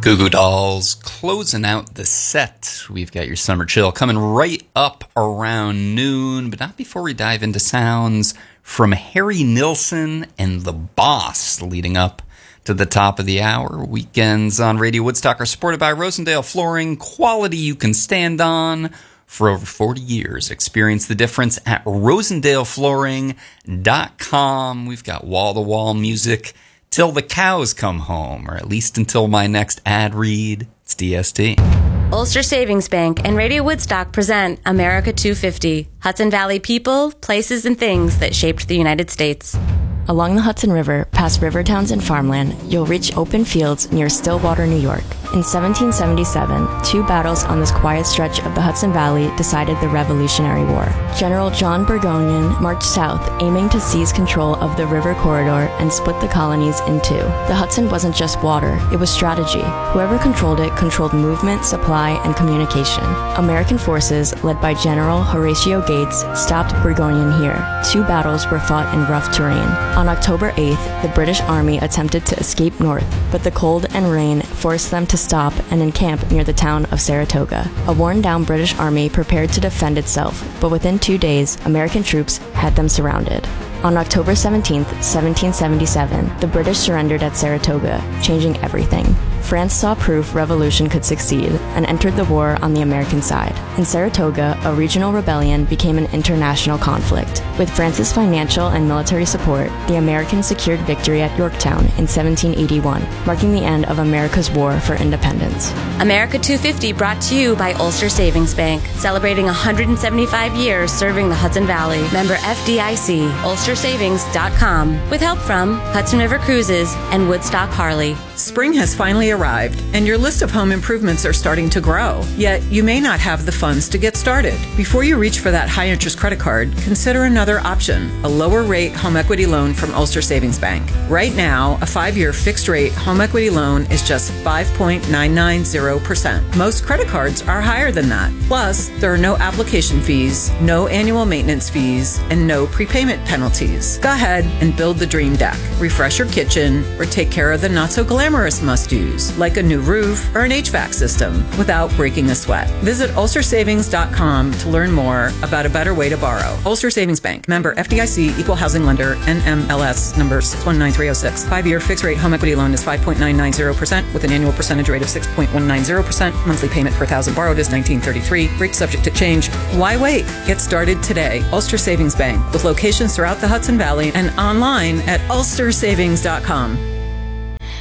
Goo Goo Dolls closing out the set. We've got your summer chill coming right up around noon, but not before we dive into sounds from Harry Nilsson and The Boss leading up to the top of the hour. Weekends on Radio Woodstock are supported by Rosendale Flooring, quality you can stand on. For over 40 years, experience the difference at rosendaleflooring.com. We've got wall-to-wall music till the cows come home, or at least until my next ad read. It's DST. Ulster Savings Bank and Radio Woodstock present America 250, Hudson Valley people, places, and things that shaped the United States. Along the Hudson River, past river towns and farmland, you'll reach open fields near Stillwater, New York. In 1777, two battles on this quiet stretch of the Hudson Valley decided the Revolutionary War. General John Burgoyne marched south, aiming to seize control of the river corridor and split the colonies in two. The Hudson wasn't just water, it was strategy. Whoever controlled it controlled movement, supply, and communication. American forces, led by General Horatio Gates, stopped Burgoyne here. Two battles were fought in rough terrain. On October 8th, the British Army attempted to escape north, but the cold and rain forced them to stop and encamp near the town of Saratoga. A worn-down British army prepared to defend itself, but within 2 days, American troops had them surrounded. On October 17, 1777, the British surrendered at Saratoga, changing everything. France saw proof revolution could succeed and entered the war on the American side. In Saratoga, a regional rebellion became an international conflict. With France's financial and military support, the Americans secured victory at Yorktown in 1781, marking the end of America's war for independence. America 250 brought to you by Ulster Savings Bank, celebrating 175 years serving the Hudson Valley. Member FDIC, ulstersavings.com, with help from Hudson River Cruises and Woodstock Harley. Spring has finally arrived, and your list of home improvements are starting to grow. Yet, you may not have the funds to get started. Before you reach for that high-interest credit card, consider another option, a lower-rate home equity loan from Ulster Savings Bank. Right now, a 5-year fixed-rate home equity loan is just 5.990%. Most credit cards are higher than that. Plus, there are no application fees, no annual maintenance fees, and no prepayment penalties. Go ahead and build the dream deck. Refresh your kitchen, or take care of the not-so-glamorous must-dos, like a new roof or an HVAC system, without breaking a sweat. Visit ulstersavings.com to learn more about a better way to borrow. Ulster Savings Bank. Member FDIC, Equal Housing Lender, NMLS number 619306. 5-year fixed-rate home equity loan is 5.990% with an annual percentage rate of 6.190%. Monthly payment per thousand borrowed is $19.33. Rate subject to change. Why wait? Get started today. Ulster Savings Bank, with locations throughout the Hudson Valley and online at ulstersavings.com.